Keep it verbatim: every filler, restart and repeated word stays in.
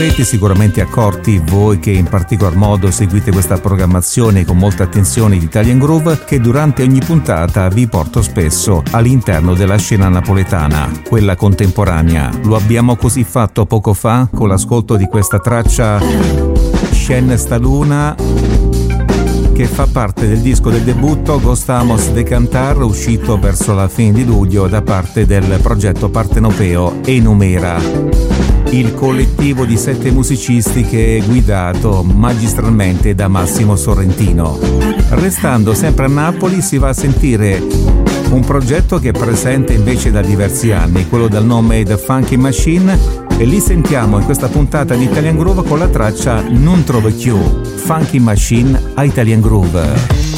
avrete sicuramente accorti, voi che in particolar modo seguite questa programmazione con molta attenzione di Italian Groove, che durante ogni puntata vi porto spesso all'interno della scena napoletana, quella contemporanea. Lo abbiamo così fatto poco fa con l'ascolto di questa traccia Scen sta luna, che fa parte del disco del debutto Gostamos de Cantar, uscito verso la fine di luglio da parte del progetto partenopeo Enumera, il collettivo di sette musicisti che è guidato magistralmente da Massimo Sorrentino. Restando sempre a Napoli si va a sentire un progetto che è presente invece da diversi anni, quello dal nome The Funky Machine, e li sentiamo in questa puntata di Italian Groove con la traccia Non trove più, Funky Machine a Italian Groove.